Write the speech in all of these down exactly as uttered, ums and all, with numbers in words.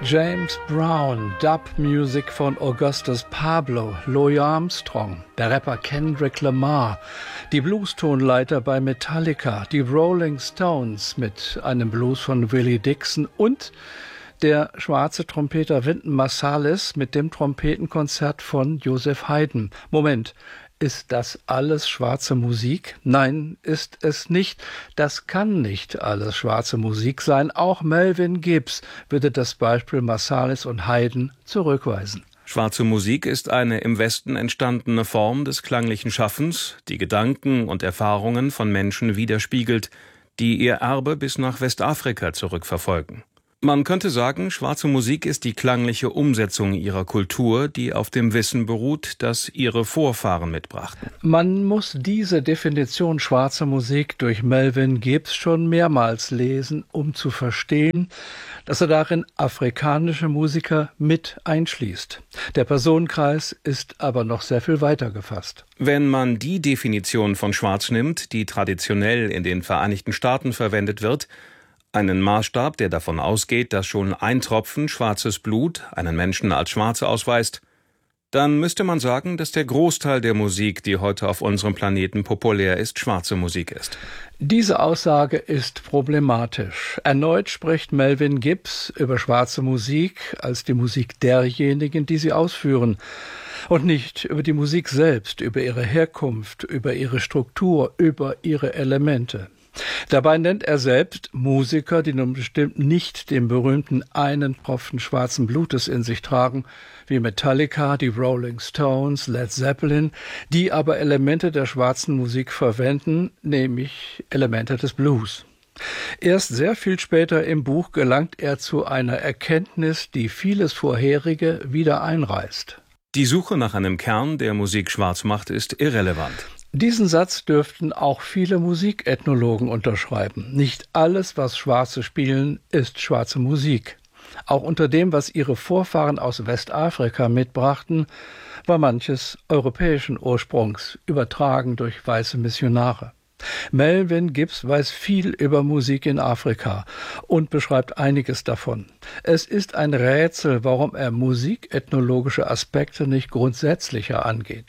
James Brown, Dub-Music von Augustus Pablo, Louis Armstrong, der Rapper Kendrick Lamar, die Blues-Tonleiter bei Metallica, die Rolling Stones mit einem Blues von Willie Dixon und der schwarze Trompeter Wynton Marsalis mit dem Trompetenkonzert von Joseph Haydn. Moment, ist das alles schwarze Musik? Nein, ist es nicht. Das kann nicht alles schwarze Musik sein. Auch Melvin Gibbs würde das Beispiel Marsalis und Haydn zurückweisen. Schwarze Musik ist eine im Westen entstandene Form des klanglichen Schaffens, die Gedanken und Erfahrungen von Menschen widerspiegelt, die ihr Erbe bis nach Westafrika zurückverfolgen. Man könnte sagen, schwarze Musik ist die klangliche Umsetzung ihrer Kultur, die auf dem Wissen beruht, das ihre Vorfahren mitbrachten. Man muss diese Definition schwarzer Musik durch Melvin Gibbs schon mehrmals lesen, um zu verstehen, dass er darin afrikanische Musiker mit einschließt. Der Personenkreis ist aber noch sehr viel weiter gefasst. Wenn man die Definition von Schwarz nimmt, die traditionell in den Vereinigten Staaten verwendet wird, einen Maßstab, der davon ausgeht, dass schon ein Tropfen schwarzes Blut einen Menschen als schwarz ausweist, dann müsste man sagen, dass der Großteil der Musik, die heute auf unserem Planeten populär ist, schwarze Musik ist. Diese Aussage ist problematisch. Erneut spricht Melvin Gibbs über schwarze Musik als die Musik derjenigen, die sie ausführen, und nicht über die Musik selbst, über ihre Herkunft, über ihre Struktur, über ihre Elemente. Dabei nennt er selbst Musiker, die nun bestimmt nicht den berühmten einen Tropfen schwarzen Blutes in sich tragen, wie Metallica, die Rolling Stones, Led Zeppelin, die aber Elemente der schwarzen Musik verwenden, nämlich Elemente des Blues. Erst sehr viel später im Buch gelangt er zu einer Erkenntnis, die vieles Vorherige wieder einreißt. Die Suche nach einem Kern, der Musik schwarz macht, ist irrelevant. Diesen Satz dürften auch viele Musikethnologen unterschreiben. Nicht alles, was Schwarze spielen, ist schwarze Musik. Auch unter dem, was ihre Vorfahren aus Westafrika mitbrachten, war manches europäischen Ursprungs, übertragen durch weiße Missionare. Melvin Gibbs weiß viel über Musik in Afrika und beschreibt einiges davon. Es ist ein Rätsel, warum er musikethnologische Aspekte nicht grundsätzlicher angeht.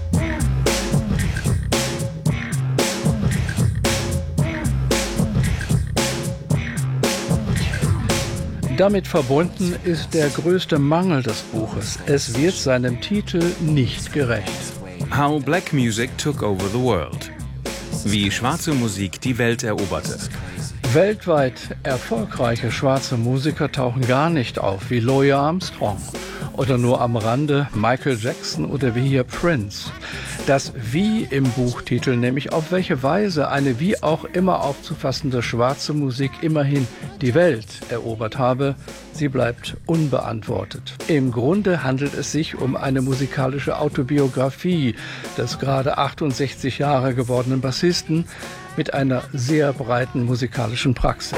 Damit verbunden ist der größte Mangel des Buches. Es wird seinem Titel nicht gerecht. How Black Music Took Over the World. Wie schwarze Musik die Welt eroberte. Weltweit erfolgreiche schwarze Musiker tauchen gar nicht auf, wie Louis Armstrong. Oder nur am Rande Michael Jackson oder wie hier Prince. Das Wie im Buchtitel, nämlich auf welche Weise eine wie auch immer aufzufassende schwarze Musik immerhin die Welt erobert habe, sie bleibt unbeantwortet. Im Grunde handelt es sich um eine musikalische Autobiografie des gerade achtundsechzig Jahre gewordenen Bassisten mit einer sehr breiten musikalischen Praxis.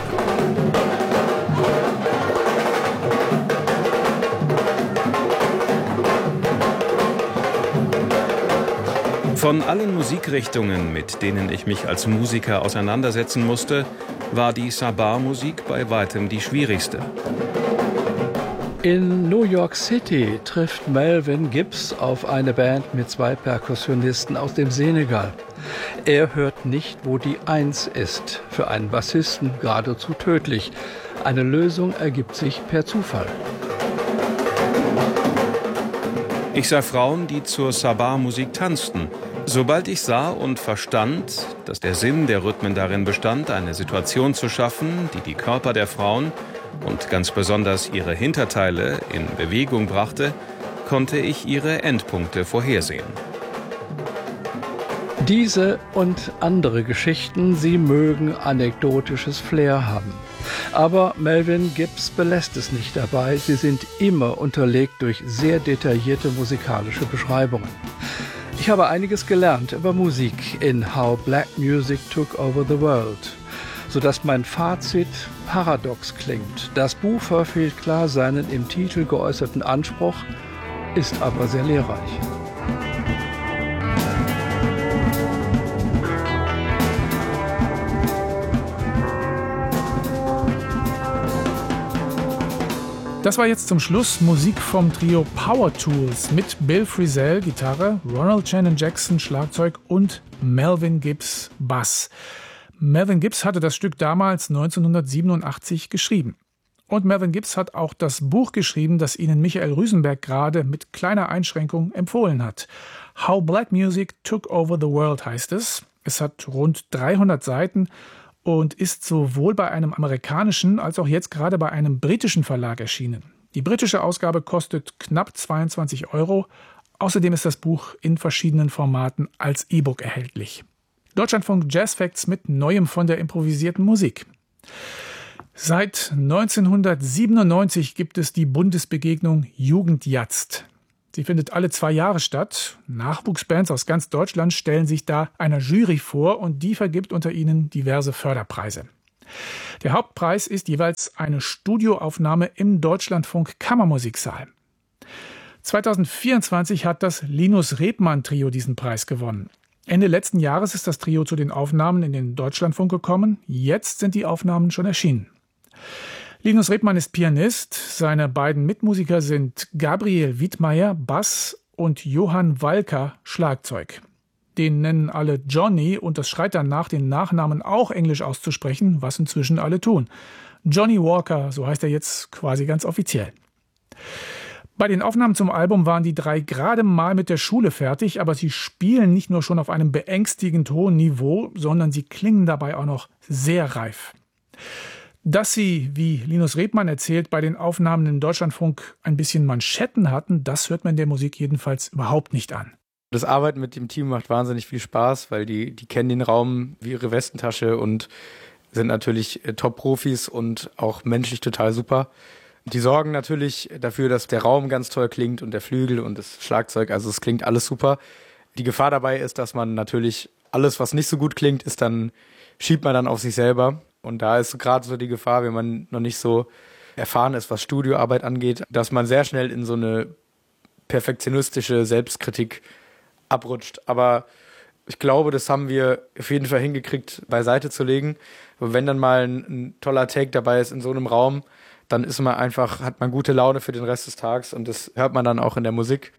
Von allen Musikrichtungen, mit denen ich mich als Musiker auseinandersetzen musste, war die Sabah-Musik bei weitem die schwierigste. In New York City trifft Melvin Gibbs auf eine Band mit zwei Perkussionisten aus dem Senegal. Er hört nicht, wo die Eins ist. Für einen Bassisten geradezu tödlich. Eine Lösung ergibt sich per Zufall. Ich sah Frauen, die zur Sabah-Musik tanzten. Sobald ich sah und verstand, dass der Sinn der Rhythmen darin bestand, eine Situation zu schaffen, die die Körper der Frauen und ganz besonders ihre Hinterteile in Bewegung brachte, konnte ich ihre Endpunkte vorhersehen. Diese und andere Geschichten, sie mögen anekdotisches Flair haben. Aber Melvin Gibbs belässt es nicht dabei, sie sind immer unterlegt durch sehr detaillierte musikalische Beschreibungen. Ich habe einiges gelernt über Musik in How Black Music Took Over the World, sodass mein Fazit paradox klingt. Das Buch verfehlt klar seinen im Titel geäußerten Anspruch, ist aber sehr lehrreich. Das war jetzt zum Schluss Musik vom Trio Power Tools mit Bill Frisell Gitarre, Ronald Shannon Jackson Schlagzeug und Melvin Gibbs Bass. Melvin Gibbs hatte das Stück damals neunzehnhundertsiebenundachtzig geschrieben. Und Melvin Gibbs hat auch das Buch geschrieben, das Ihnen Michael Rüsenberg gerade mit kleiner Einschränkung empfohlen hat. How Black Music Took Over the World heißt es. Es hat rund dreihundert Seiten und ist sowohl bei einem amerikanischen als auch jetzt gerade bei einem britischen Verlag erschienen. Die britische Ausgabe kostet knapp zweiundzwanzig Euro. Außerdem ist das Buch in verschiedenen Formaten als E-Book erhältlich. Deutschlandfunk Jazz Facts mit Neuem von der improvisierten Musik. Seit neunzehnhundertsiebenundneunzig gibt es die Bundesbegegnung Jugend Jazzt. Sie findet alle zwei Jahre statt. Nachwuchsbands aus ganz Deutschland stellen sich da einer Jury vor und die vergibt unter ihnen diverse Förderpreise. Der Hauptpreis ist jeweils eine Studioaufnahme im Deutschlandfunk Kammermusiksaal. zweitausendvierundzwanzig hat das Linus Rebmann Trio diesen Preis gewonnen. Ende letzten Jahres ist das Trio zu den Aufnahmen in den Deutschlandfunk gekommen. Jetzt sind die Aufnahmen schon erschienen. Linus Rebmann ist Pianist. Seine beiden Mitmusiker sind Gabriel Wiedmeier, Bass und Johann Walker, Schlagzeug. Den nennen alle Johnny und das schreit danach, den Nachnamen auch englisch auszusprechen, was inzwischen alle tun. Johnny Walker, so heißt er jetzt quasi ganz offiziell. Bei den Aufnahmen zum Album waren die drei gerade mal mit der Schule fertig, aber sie spielen nicht nur schon auf einem beängstigend hohen Niveau, sondern sie klingen dabei auch noch sehr reif. Dass sie, wie Linus Rebmann erzählt, bei den Aufnahmen im Deutschlandfunk ein bisschen Manschetten hatten, das hört man der Musik jedenfalls überhaupt nicht an. Das Arbeiten mit dem Team macht wahnsinnig viel Spaß, weil die, die kennen den Raum wie ihre Westentasche und sind natürlich Top-Profis und auch menschlich total super. Die sorgen natürlich dafür, dass der Raum ganz toll klingt und der Flügel und das Schlagzeug, also es klingt alles super. Die Gefahr dabei ist, dass man natürlich alles, was nicht so gut klingt, ist dann, schiebt man dann auf sich selber. Und da ist gerade so die Gefahr, wenn man noch nicht so erfahren ist, was Studioarbeit angeht, dass man sehr schnell in so eine perfektionistische Selbstkritik abrutscht. Aber ich glaube, das haben wir auf jeden Fall hingekriegt, beiseite zu legen. Und wenn dann mal ein, ein toller Take dabei ist in so einem Raum, dann ist man einfach, hat man gute Laune für den Rest des Tages und das hört man dann auch in der Musik.